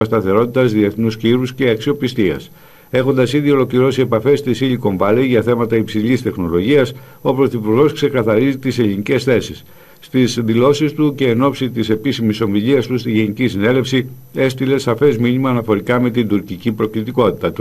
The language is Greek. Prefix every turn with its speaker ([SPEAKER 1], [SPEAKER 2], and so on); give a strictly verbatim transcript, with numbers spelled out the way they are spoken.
[SPEAKER 1] σταθερότητας, διεθνούς κύρους και αξιοπιστίας. Έχοντας ήδη ολοκληρώσει επαφές στη Silicon Valley για θέματα υψηλής τεχνολογίας, ο Πρωθυπουργός ξεκαθαρίζει τις ελληνικές θέσεις. Στις δηλώσεις του και εν ώψη της επίσημης ομιλίας του στη Γενική Συνέλευση, έστειλε σαφές μήνυμα αναφορικά με την τουρκική προκλητικότητα.